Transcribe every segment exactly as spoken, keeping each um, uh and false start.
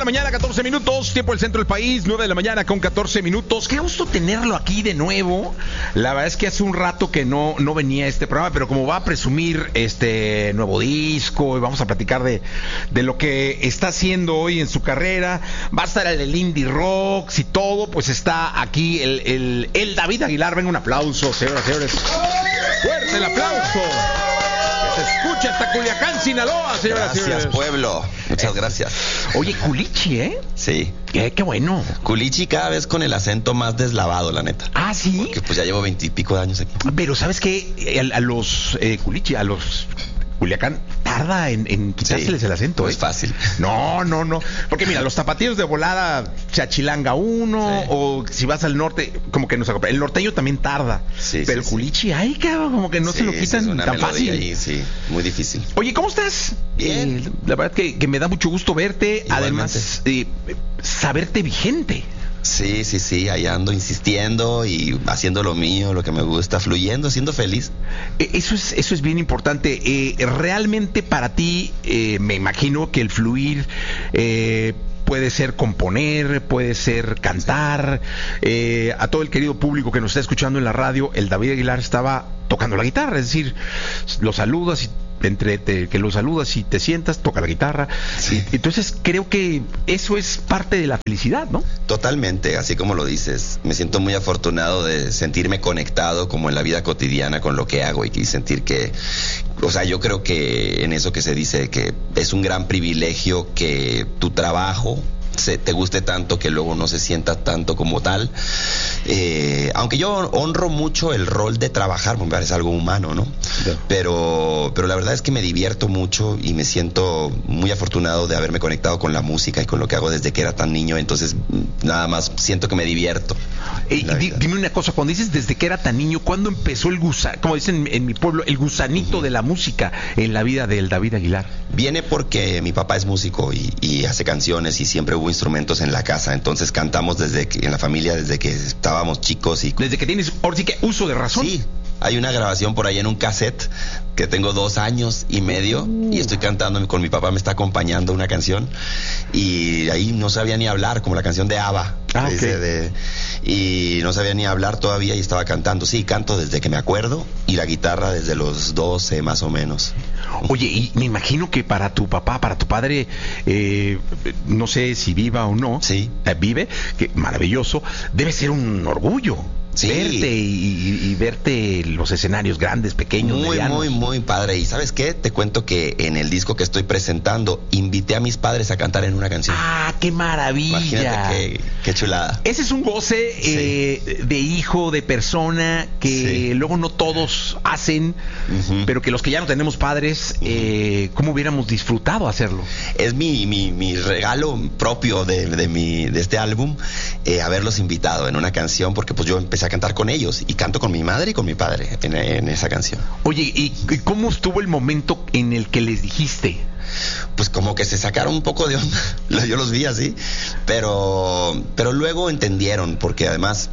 la mañana, catorce minutos, tiempo del centro del país, nueve de la mañana con catorce minutos. Qué gusto tenerlo aquí de nuevo. La verdad es que hace un rato que no, no venía a este programa, pero como va a presumir este nuevo disco y vamos a platicar de, de lo que está haciendo hoy en su carrera, va a estar el Indie Rocks y todo, pues está aquí el, el, el David Aguilar. Venga, un aplauso, señoras y señores. Fuerte el aplauso. Se escucha hasta Culiacán, Sinaloa, señoras y señores. Gracias, pueblo. Muchas gracias. Oye, culichi, ¿eh? Sí. Qué, qué bueno. Culichi cada vez con el acento más deslavado, la neta. Ah, ¿sí? Porque pues ya llevo veintipico de años aquí. Pero ¿sabes qué? A, a los eh, culichi, a los Culiacán, tarda en, en quitárseles Sí, el acento, no ¿eh? es fácil. No, no, no. Porque mira, los tapatíos de volada se achilanga uno, Sí. o si vas al norte, como que no se acopla. El norteño también tarda. Sí, pero sí, el culichi, ay, cabrón, como que no Sí, se lo sí, quitan es una tan melodía fácil. ahí, sí, muy difícil. Oye, ¿cómo estás? Bien. Eh, la verdad que, que me da mucho gusto verte. Igualmente. Además, eh, saberte vigente. Sí, sí, sí, ahí ando insistiendo y haciendo lo mío, lo que me gusta, fluyendo, siendo feliz. Eh, Eso es, eso es bien importante. Eh, realmente para ti, eh, me imagino que el fluir eh, puede ser componer, puede ser cantar. Eh, a todo el querido público que nos está escuchando en la radio, el David Aguilar estaba tocando la guitarra, es decir, lo saludas y entre te, que lo saludas y te sientas, toca la guitarra. Sí. Y, entonces creo que eso es parte de la felicidad, ¿no? Totalmente, así como lo dices. Me siento muy afortunado de sentirme conectado como en la vida cotidiana con lo que hago y sentir que, o sea, yo creo que en eso que se dice que es un gran privilegio que tu trabajo se te guste tanto, que luego no se sienta tanto como tal. Eh, aunque yo honro mucho el rol de trabajar, me parece algo humano, ¿no? Yeah. Pero, pero la verdad es que me divierto mucho y me siento muy afortunado de haberme conectado con la música y con lo que hago desde que era tan niño. Entonces, nada más siento que me divierto. Eh, di, dime una cosa, cuando dices desde que era tan niño, ¿cuándo empezó el gusanito, como dicen en mi pueblo, el gusanito uh-huh. de la música en la vida del David Aguilar? Viene porque mi papá es músico y, y hace canciones y siempre hubo instrumentos en la casa, entonces cantamos desde que, en la familia desde que estábamos chicos. Y desde que tienes, ahora sí que uso de razón. Sí, hay una grabación por ahí en un cassette que tengo dos años y medio uh. y estoy cantando con mi papá, me está acompañando una canción y ahí no sabía ni hablar, como la canción de ABBA. Ah, okay. de, y no sabía ni hablar todavía y estaba cantando. Sí, canto desde que me acuerdo y la guitarra desde los doce más o menos. Oye, y me imagino que para tu papá, para tu padre, eh, no sé si viva o no, sí. eh, vive, que maravilloso, debe ser un orgullo. Sí. Verte y, y, y verte los escenarios grandes, pequeños, muy, medianos. Muy, muy padre. Y ¿sabes qué? Te cuento que en el disco que estoy presentando, invité a mis padres a cantar en una canción. ¡Ah, qué maravilla! Imagínate qué, qué chulada. Ese es un goce sí. eh, de hijo, de persona, que sí. luego no todos hacen, uh-huh. pero que los que ya no tenemos padres, uh-huh. eh, ¿cómo hubiéramos disfrutado hacerlo? Es mi, mi, mi regalo propio de, de, mi, de este álbum, eh, haberlos invitado en una canción, porque pues yo empecé a cantar con ellos y canto con mi madre y con mi padre en, en esa canción. Oye, ¿y cómo estuvo el momento en el que les dijiste? Pues como que se sacaron un poco de onda. Yo los vi así, pero pero luego entendieron, porque además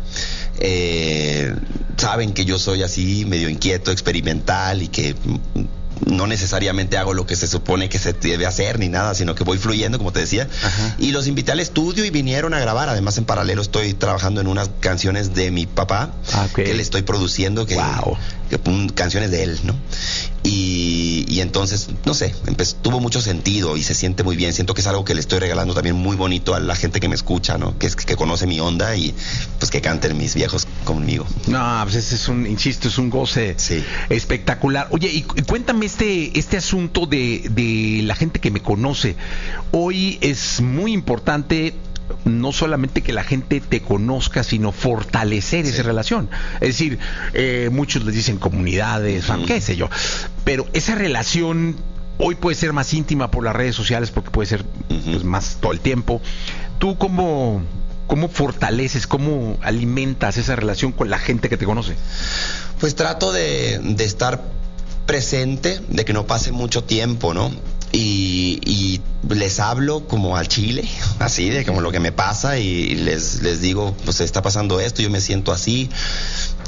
eh, saben que yo soy así medio inquieto, experimental y que no necesariamente hago lo que se supone que se debe hacer ni nada, sino que voy fluyendo, como te decía. Ajá. Y los invité al estudio y vinieron a grabar. Además, en paralelo estoy trabajando en unas canciones de mi papá, okay. que le estoy produciendo, que, wow. que canciones de él, ¿no? Y, y entonces, no sé, empezó, tuvo mucho sentido y se siente muy bien. Siento que es algo que le estoy regalando también muy bonito a la gente que me escucha, ¿no? Que, es, que conoce mi onda y pues que canten mis viejos conmigo. No, pues ese es un, insisto, es un goce sí. espectacular. Oye, y, y cuéntame este, este asunto de, de la gente que me conoce. Hoy es muy importante no solamente que la gente te conozca, sino fortalecer sí. esa relación. Es decir, eh, muchos les dicen comunidades, uh-huh. qué sé yo, pero esa relación hoy puede ser más íntima por las redes sociales porque puede ser uh-huh. pues, más todo el tiempo. ¿Tú cómo, cómo fortaleces, cómo alimentas esa relación con la gente que te conoce? Pues trato de, de estar presente, de que no pase mucho tiempo, ¿no? Y, y les hablo como al chile, así de como lo que me pasa y les, les digo, pues está pasando esto, yo me siento así.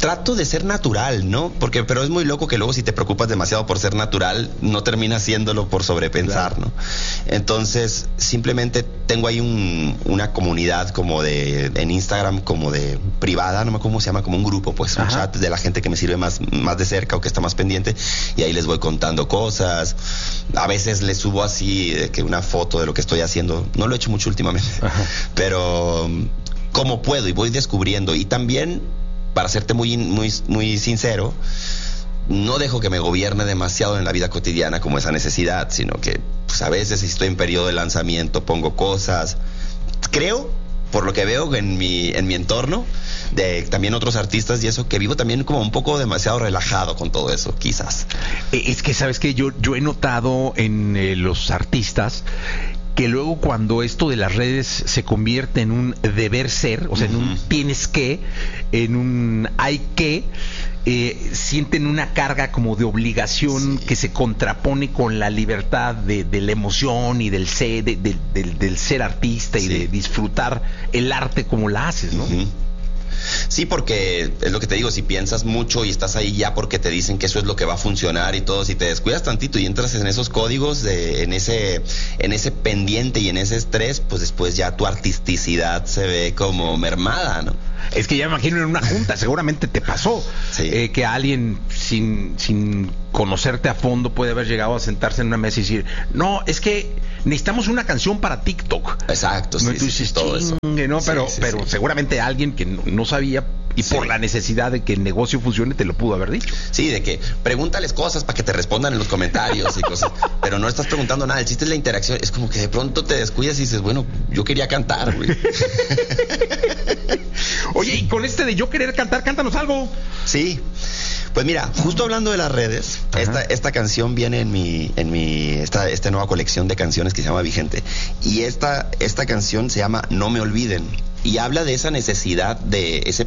trato de ser natural, ¿no? Porque, pero es muy loco que luego si te preocupas demasiado por ser natural, no terminas haciéndolo por sobrepensar, claro. ¿no? Entonces, simplemente tengo ahí un, una comunidad como de, en Instagram, como de privada, no me acuerdo cómo se llama, como un grupo, pues, Ajá. un chat de la gente que me sirve más, más de cerca o que está más pendiente, y ahí les voy contando cosas. A veces les subo así, de que una foto de lo que estoy haciendo. No lo he hecho mucho últimamente, Ajá. pero como puedo y voy descubriendo. Y también, para serte muy, muy, muy sincero, no dejo que me gobierne demasiado en la vida cotidiana como esa necesidad, sino que pues, a veces si estoy en periodo de lanzamiento pongo cosas. Creo, por lo que veo en mi, en mi entorno, de también otros artistas y eso, que vivo también como un poco demasiado relajado con todo eso, quizás. Es que, ¿sabes qué? Yo, yo he notado en eh, los artistas que luego cuando esto de las redes se convierte en un deber ser, o sea, uh-huh. en un tienes que, en un hay que, eh, sienten una carga como de obligación sí. que se contrapone con la libertad de, de la emoción y del ser, de, de, del, del ser artista y sí. de disfrutar el arte como la haces, ¿no? Uh-huh. Sí, porque es lo que te digo, si piensas mucho y estás ahí ya porque te dicen que eso es lo que va a funcionar y todo, si te descuidas tantito y entras en esos códigos, de, en ese en ese pendiente y en ese estrés, pues después ya tu artisticidad se ve como mermada, ¿no? Es que ya me imagino en una junta, seguramente te pasó, sí. eh, que alguien sin, sin conocerte a fondo puede haber llegado a sentarse en una mesa y decir, no, es que necesitamos una canción para TikTok. Exacto, no, sí, tú dices, sí, todo eso. ¿no? Sí, pero sí, pero sí. seguramente alguien que no, no sabía y sí. por la necesidad de que el negocio funcione te lo pudo haber dicho. Sí, de que pregúntales cosas para que te respondan en los comentarios y cosas, pero no estás preguntando nada, el chiste es la interacción, es como que de pronto te descuidas y dices, bueno, yo quería cantar, güey. Oye, y con este de yo querer cantar, cántanos algo. Sí, pues mira, justo hablando de las redes, esta, esta canción viene en mi, en mi, esta, esta nueva colección de canciones que se llama Vigente, y esta, esta canción se llama No Me Olviden, y habla de esa necesidad de ese